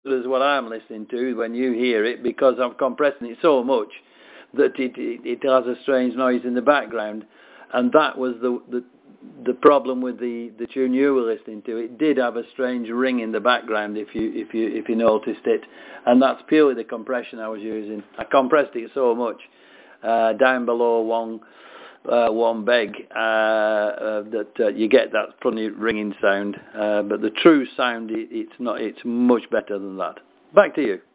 as what I'm listening to when you hear it, because I'm compressing it so much that it has a strange noise in the background, and that was the problem with the tune you were listening to. It did have a strange ring in the background if you noticed it, and that's purely the compression I was using. I compressed it so much down below one beg that you get that funny ringing sound, but the true sound it's much better than that. Back to you.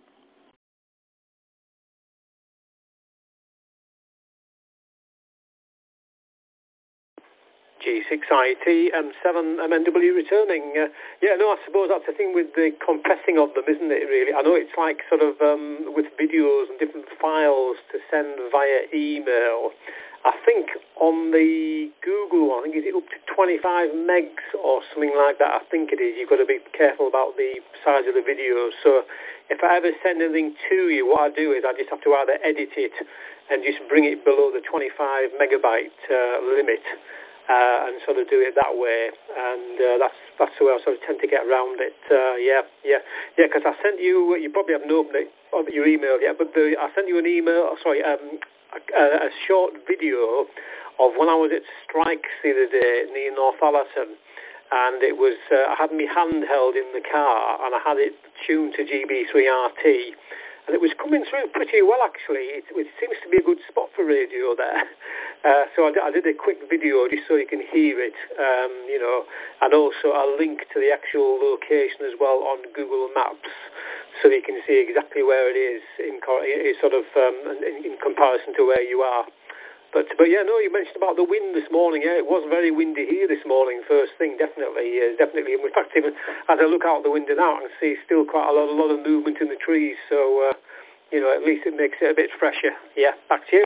G6IT M7MNW returning. I suppose that's the thing with the compressing of them, isn't it, really? I know it's like sort of with videos and different files to send via email. I think on the Google one, is it up to 25 megs or something like that? I think it is. You've got to be careful about the size of the videos. So if I ever send anything to you, what I do is I just have to either edit it and just bring it below the 25 megabyte limit. And sort of do it that way, and that's the way I sort of tend to get around it. Because I sent you. You probably haven't opened your email yet, but I sent you an email. A short video of when I was at Strikes the other day near North Allerton, and it was I had my handheld in the car, and I had it tuned to GB3RT. And it was coming through pretty well, actually. It seems to be a good spot for radio there. So I did a quick video just so you can hear it, and also a link to the actual location as well on Google Maps, so you can see exactly where it is in comparison to where you are. But you mentioned about the wind this morning. Yeah, it was very windy here this morning. First thing, definitely. In fact, even as I look out the window now, I can see still quite a lot of movement in the trees. So, at least it makes it a bit fresher. Yeah, back to you.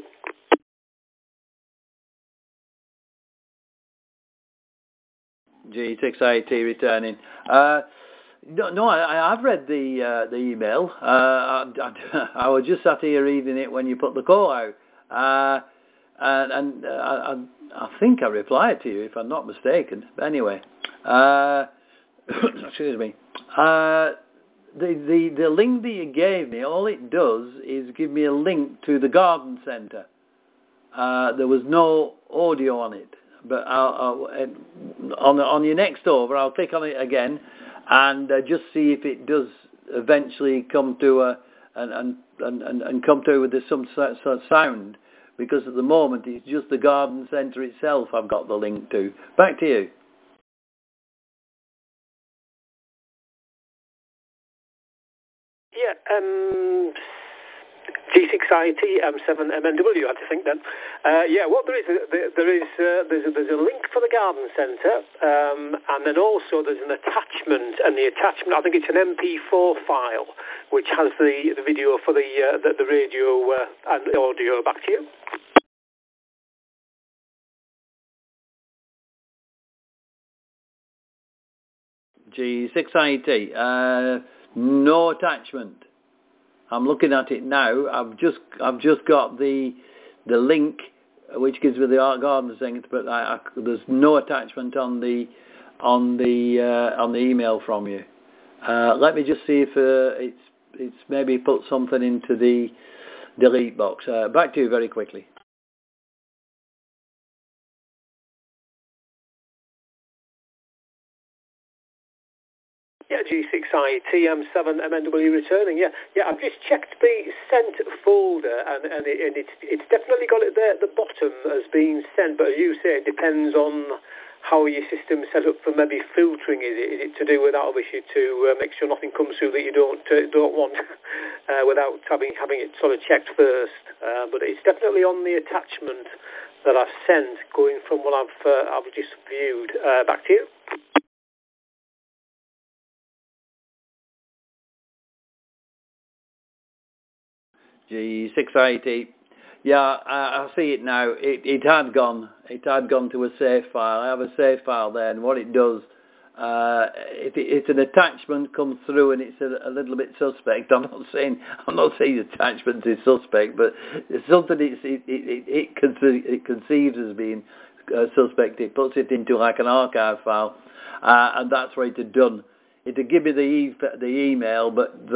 G6IT returning. No, I've read the email. I was just sat here reading it when you put the call out. And I think I replied to you, if I'm not mistaken. Anyway, excuse me. The link that you gave me, all it does is give me a link to the garden centre. There was no audio on it, but on your next over, I'll click on it again and just see if it does eventually come to and come to with some sort of sound. Because at the moment it's just the garden centre itself I've got the link to. Back to you. Yeah, G6IT M7MNW, I had to think then. What there's a link for the garden centre, and then also there's an attachment, and the attachment, I think it's an MP4 file, which has the video for the radio and the audio. Back to you. G6IT, no attachment. I'm looking at it now. I've just got the link, which gives me the art garden thing, but there's no attachment on the email from you. Let me just see if it's maybe put something into the delete box. Back to you very quickly. Yeah, G6IT M7MNW returning. Yeah. I've just checked the sent folder, and it's definitely got it there at the bottom as being sent. But as you say, it depends on how your system is set up for maybe filtering. Is it to do with that, obviously, to make sure nothing comes through that you don't want without having it sort of checked first. But it's definitely on the attachment that I've sent, going from what I've just viewed. Back to you. G680. Yeah, I see it now. It had gone to a save file. I have a save file there, and what it does, if an attachment comes through and it's a little bit suspect, I'm not saying attachment is suspect, but it's something it conceives as being suspect. It puts it into like an archive file, and that's what it had done. It had given me the email, but